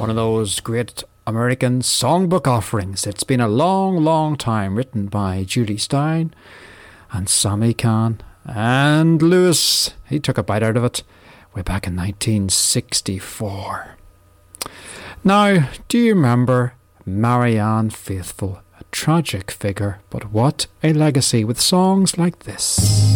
One of those great American songbook offerings. It's been a long, long time, written by Judy Stein and Sammy Cahn. And Lewis, he took a bite out of it way back in 1964. Now, do you remember Marianne Faithfull? A tragic figure, but what a legacy with songs like this.